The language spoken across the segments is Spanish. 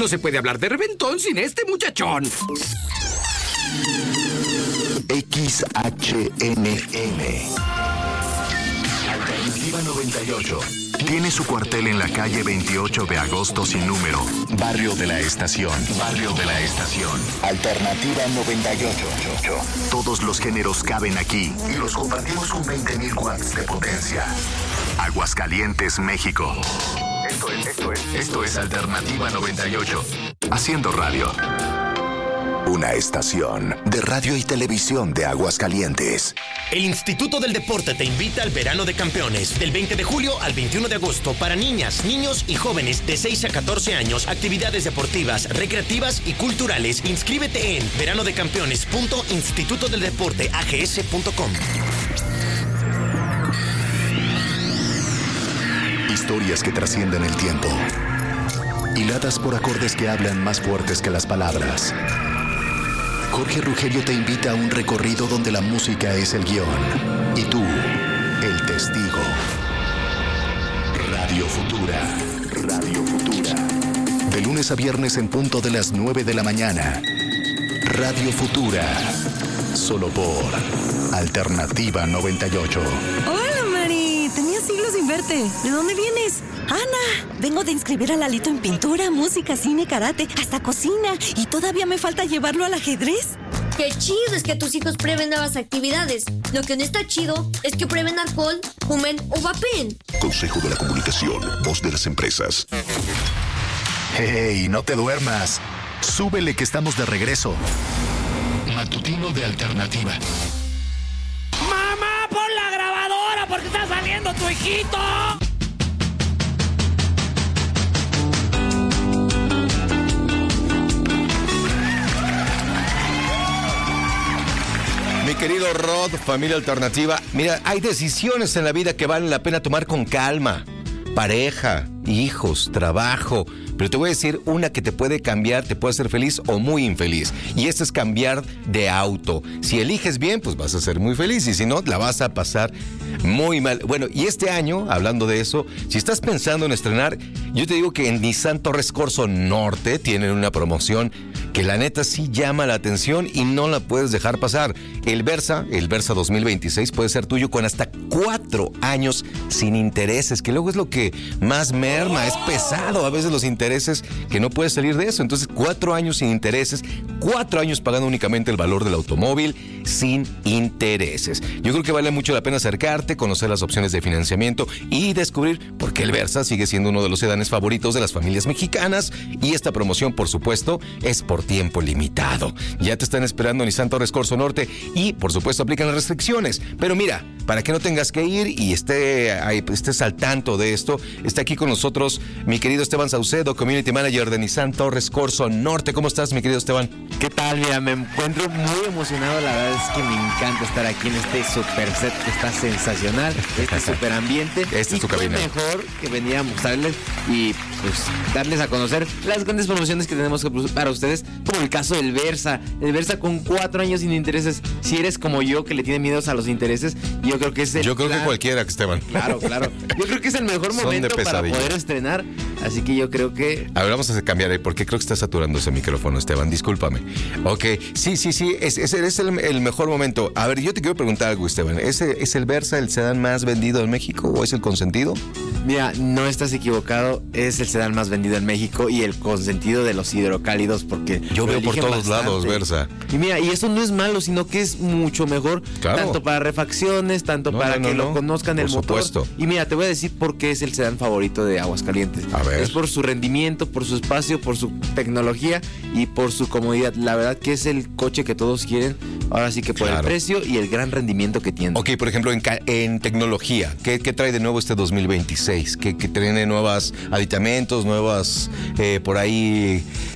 No se puede hablar de reventón sin este muchachón. XHNN Alternativa 98 tiene su cuartel en la calle 28 de agosto sin número, Barrio de la Estación. Barrio de la Estación. Alternativa 98. Todos los géneros caben aquí y los compartimos con 20.000 watts de potencia. Aguascalientes, México. Esto es Alternativa 98. Haciendo radio. Una estación de radio y televisión de Aguascalientes. El Instituto del Deporte te invita al Verano de Campeones, del 20 de julio al 21 de agosto, para niñas, niños y jóvenes de 6 a 14 años, actividades deportivas, recreativas y culturales. Inscríbete en veranodecampeones.institutodeldeporteags.com. Historias que trascienden el tiempo, hiladas por acordes que hablan más fuertes que las palabras. Jorge Rugerio te invita a un recorrido donde la música es el guión y tú, el testigo. Radio Futura. Radio Futura. De lunes a viernes en punto de las 9 de la mañana. Radio Futura. Solo por Alternativa 98. Hola, Mari. Tenía siglos sin verte. ¿De dónde vienes? Ana, vengo de inscribir a Lalito en pintura, música, cine, karate, hasta cocina. Y todavía me falta llevarlo al ajedrez. ¡Qué chido es que tus hijos prueben nuevas actividades! Lo que no está chido es que prueben alcohol, fumen o vapeen. Consejo de la Comunicación, voz de las empresas. ¡Hey, no te duermas! Súbele que estamos de regreso. Matutino de Alternativa. ¡Mamá, pon la grabadora porque está saliendo tu hijito! Mi querido Rod, familia alternativa, mira, hay decisiones en la vida que valen la pena tomar con calma. Pareja, hijos, trabajo. Pero te voy a decir una que te puede cambiar, te puede hacer feliz o muy infeliz. Y esta es cambiar de auto. Si eliges bien, pues vas a ser muy feliz. Y si no, la vas a pasar muy mal. Bueno, y este año, hablando de eso, si estás pensando en estrenar, yo te digo que en Nissan Torres Corso Norte tienen una promoción que la neta sí llama la atención y no la puedes dejar pasar. El Versa 2026 puede ser tuyo con hasta 4 años sin intereses, que luego es lo que más merma, es pesado a veces los intereses, que no puedes salir de eso. Entonces 4 años sin intereses, 4 años pagando únicamente el valor del automóvil sin intereses. Yo creo que vale mucho la pena acercarte, conocer las opciones de financiamiento y descubrir por qué el Versa sigue siendo uno de los sedanes favoritos de las familias mexicanas. Y esta promoción, por supuesto, es por tiempo limitado. Ya te están esperando en Nissan Torres Corso Norte y, por supuesto, aplican las restricciones. Pero mira, para que no tengas que ir y estés al tanto de esto, está aquí con nosotros mi querido Esteban Saucedo, Community Manager de Nissan Torres Corso Norte. ¿Cómo estás, mi querido Esteban? ¿Qué tal? Mira, me encuentro muy emocionado. La verdad es que me encanta estar aquí en este super set que está sensacional, este super ambiente. Esta es tu cabina. Mejor que venía a mostrarles y pues darles a conocer las grandes promociones que tenemos para ustedes, como el caso del Versa. El Versa con 4 años sin intereses. Si eres como yo, que le tiene miedos a los intereses, yo creo que es Yo creo que cualquiera, Esteban. Claro. Yo creo que es el mejor momento para poder estrenar. Así que yo creo que... A ver, vamos a cambiar ahí, porque creo que está saturando ese micrófono, Esteban. Discúlpame. Ok, sí. Es el mejor momento. A ver, yo te quiero preguntar algo, Esteban. ¿Es el Versa el sedán más vendido en México o es el consentido? Mira, no estás equivocado. Es el sedán más vendido en México y el consentido de los hidrocálidos, porque yo veo por todos lados Versa. Y mira, y eso no es malo, sino que es mucho mejor, claro, tanto para refacciones, tanto para que lo conozcan el motor. Supuesto. Y mira, te voy a decir por qué es el sedán favorito de Aguascalientes. A ver. Es por su rendimiento, por su espacio, por su tecnología y por su comodidad. La verdad que es el coche que todos quieren. Ahora sí que por el precio y el gran rendimiento que tiene. Ok, por ejemplo, en tecnología, ¿qué trae de nuevo este 2026? ¿Qué tiene nuevos aditamentos, nuevas por ahí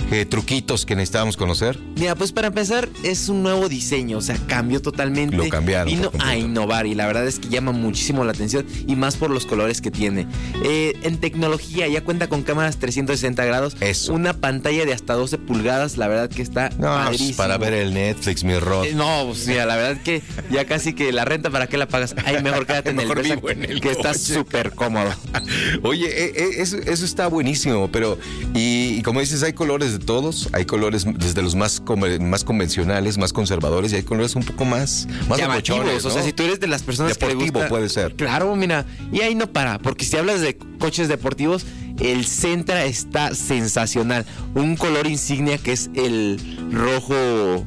truquitos que necesitábamos conocer? Mira, pues para empezar, es un nuevo diseño, o sea, cambió totalmente. Lo cambiaron. Vino a innovar y la verdad es que llama muchísimo la atención y más por los colores que tiene. En tecnología ya cuenta con cámaras 360 grados. Eso. Una pantalla de hasta 12 pulgadas, la verdad que está padrísimo. Para ver el Netflix, mi Rod. No, pues mira, la verdad que ya casi que la renta, ¿para qué la pagas? Ay, mejor quédate en el Mejor Versa, vivo en el que está coche. súper cómodo. Oye, eso está buenísimo, pero y como dices, hay colores de todos, hay colores desde los más convencionales, más conservadores, y hay colores un poco más llamativos, locochones, ¿no? o sea, si tú eres de las personas Deportivo que le gusta, puede ser. Claro, mira, y ahí no para, porque si hablas de coches deportivos, el Sentra está sensacional. Un color insignia que es el rojo,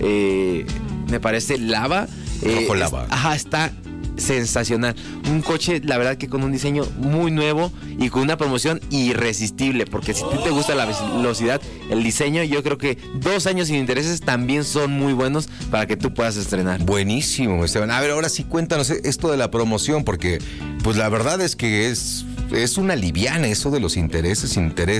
me parece lava. Rojo lava. Está sensacional. Un coche, la verdad que con un diseño muy nuevo y con una promoción irresistible, porque si a ti te gusta la velocidad, el diseño, yo creo que 2 años sin intereses también son muy buenos para que tú puedas estrenar. Buenísimo, Esteban. A ver, ahora sí cuéntanos esto de la promoción, porque pues la verdad es que es una liviana eso de los intereses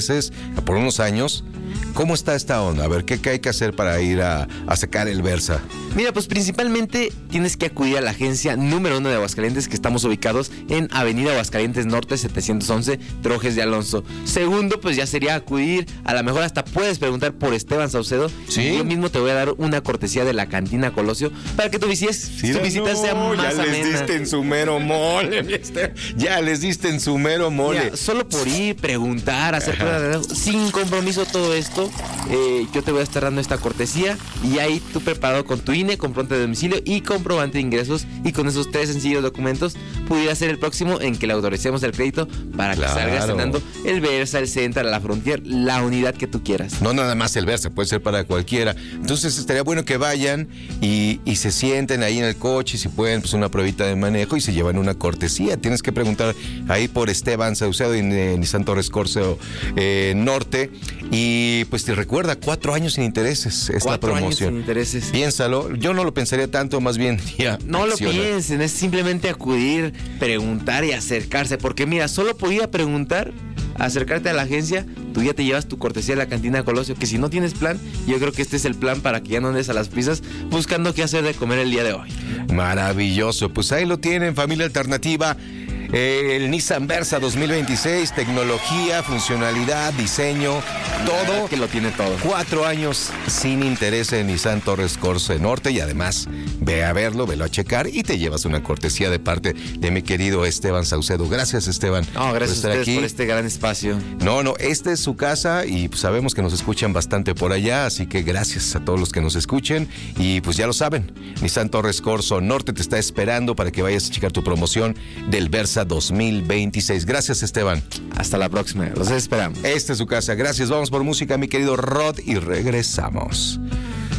por unos años. ¿Cómo está esta onda? A ver, ¿qué hay que hacer para ir a sacar el Versa? Mira, pues principalmente tienes que acudir a la agencia número 1 de Aguascalientes, que estamos ubicados en Avenida Aguascalientes Norte 711, Trojes de Alonso. Segundo, pues ya sería acudir, a lo mejor hasta puedes preguntar por Esteban Saucedo. Sí. Yo mismo te voy a dar una cortesía de la cantina Colosio para que tu visita sea más ya les amena. diste en su mero mole, mi Esteban. Ya les diste en su mero mole. Mira, solo por ir, preguntar, hacer pruebas sin compromiso todo esto, yo te voy a estar dando esta cortesía y ahí tú preparado con tu INE, comprobante de domicilio y comprobante de ingresos, y con esos 3 sencillos documentos pudiera ser el próximo en que le autoricemos el crédito para que salga estrenando el Versa, el Sentra, la Frontier, la unidad que tú quieras. No nada más el Versa, puede ser para cualquiera. Entonces estaría bueno que vayan y se sienten ahí en el coche, y si pueden, pues una pruebita de manejo y se llevan una cortesía. Tienes que preguntar ahí por Esteban Saucedo y Nissan Torres Corso Norte. Y pues te recuerda, 4 años sin intereses es la 4 años promoción. sin intereses. Piénsalo, yo no lo pensaría tanto, más bien ya. No lo acciona. piensen, es simplemente acudir, preguntar y acercarse. Porque mira, solo por ir a preguntar, acercarte a la agencia, tú ya te llevas tu cortesía de la cantina Colosio. Que si no tienes plan, yo creo que este es el plan para que ya no andes a las prisas buscando qué hacer de comer el día de hoy. Maravilloso, pues ahí lo tienen, familia alternativa. El Nissan Versa 2026, tecnología, funcionalidad, diseño, todo. Que lo tiene todo. 4 años sin interés en Nissan Torres Corso Norte, y además ve a verlo, velo a checar y te llevas una cortesía de parte de mi querido Esteban Saucedo. Gracias, Esteban. No, gracias por estar a ustedes aquí. por este gran espacio. No, esta es su casa y pues sabemos que nos escuchan bastante por allá, así que gracias a todos los que nos escuchen y pues ya lo saben, Nissan Torres Corso Norte te está esperando para que vayas a checar tu promoción del Versa 2026. Gracias, Esteban. Hasta la próxima, los esperamos. Esta es su casa. Gracias. Vamos por música, mi querido Rod, y regresamos.